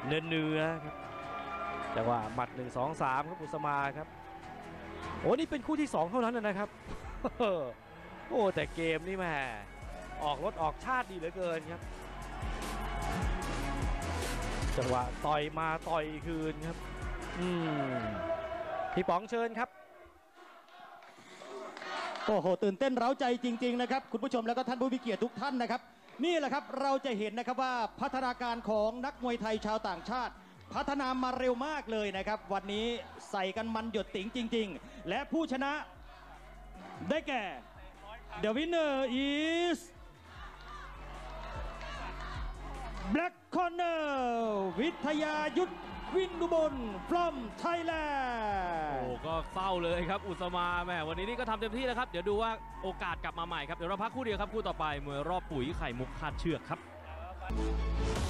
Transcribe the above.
เนื้อครับจังหวะหมัด1 2 3ครับอุสมาครับโอ้นี่เป็นคู่ที่2เท่านั้นนะครับ โอ้แต่เกมนี่แม่ออกรถออกชาติดีเหลือเกินครับจังหวะต่อยมาต่อยคืนครับพี่ป๋องเชิญครับโอ้โหตื่นเต้นเร้าใจจริงๆนะครับคุณผู้ชมแล้วก็ท่านผู้มีเกียรติทุกท่านนะครับนี่แหละครับเราจะเห็นนะครับว่าพัฒนาการของนักมวยไทยชาวต่างชาติพัฒนามาเร็วมากเลยนะครับวันนี้ใส่กันมันหยดติ๋งจริงๆและผู้ชนะได้แก่ The winner is Black Corner วิทยายุทธวินดุบล from Thailand โอ้ก็เศร้าเลยครับอุสมาแม่วันนี้นี่ก็ทำเต็มที่แล้วครับเดี๋ยวดูว่าโอกาสกลับมาใหม่ครับเดี๋ยวเราพักคู่เดียวครับคู่ต่อไปมวยรอบปุ๋ยไข่มุกคาดเชือกครับ